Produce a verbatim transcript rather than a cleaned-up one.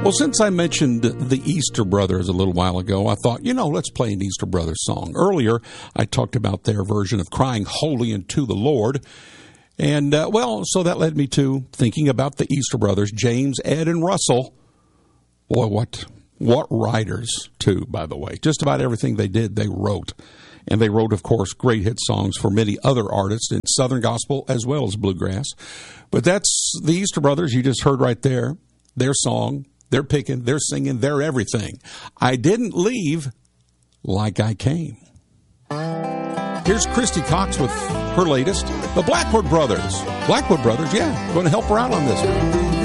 Well, since I mentioned the Easter Brothers a little while ago, I thought, you know, let's play an Easter Brothers song. Earlier, I talked about their version of Crying Holy Unto the Lord. And, uh, well, so that led me to thinking about the Easter Brothers, James, Ed, and Russell. Boy, what, what writers, too, by the way. Just about everything they did, they wrote. And they wrote, of course, great hit songs for many other artists in Southern Gospel as well as Bluegrass. But that's the Easter Brothers you just heard right there, their song. They're picking, they're singing, they're everything. I didn't leave like I came. Here's Christy Cox with her latest, the Blackwood Brothers. Blackwood Brothers, yeah, going to help her out on this one.